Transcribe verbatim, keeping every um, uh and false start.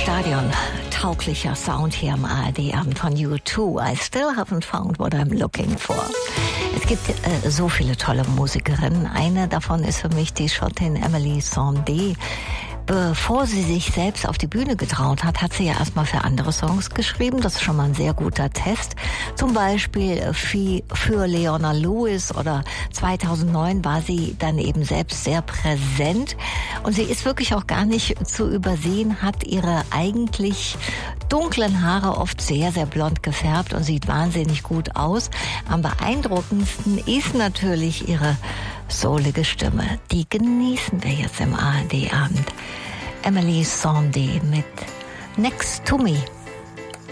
Stadion. Tauglicher Sound hier am A R D-Abend von U zwei. I still haven't found what I'm looking for. Es gibt äh, so viele tolle Musikerinnen. Eine davon ist für mich die Schottin Emily Sandé. Bevor sie sich selbst auf die Bühne getraut hat, hat sie ja erstmal für andere Songs geschrieben. Das ist schon mal ein sehr guter Test. Zum Beispiel für Leona Lewis oder zweitausendneun war sie dann eben selbst sehr präsent. Und sie ist wirklich auch gar nicht zu übersehen, hat ihre eigentlich dunklen Haare oft sehr, sehr blond gefärbt und sieht wahnsinnig gut aus. Am beeindruckendsten ist natürlich ihre soulige Stimme. Die genießen wir jetzt im A R D-Abend. Emily Sandé mit Next to Me.